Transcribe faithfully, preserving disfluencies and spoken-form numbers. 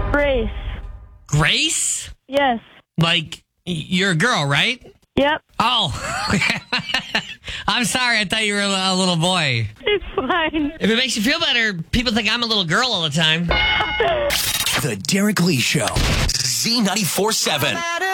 Grace. Grace? Yes. Like, you're a girl, right? Yep. Oh. I'm sorry. I thought you were a little boy. It's fine. If it makes you feel better, people think I'm a little girl all the time. The Derek Lee Show. Z ninety-four seven.